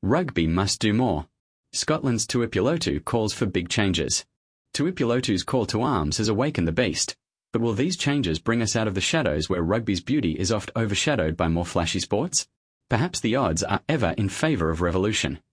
Rugby must do more. Scotland's Tuipulotu calls for big changes. Tuipulotu's call to arms has awakened the beast. But will these changes bring us out of the shadows where rugby's beauty is oft overshadowed by more flashy sports? Perhaps the odds are ever in favour of revolution.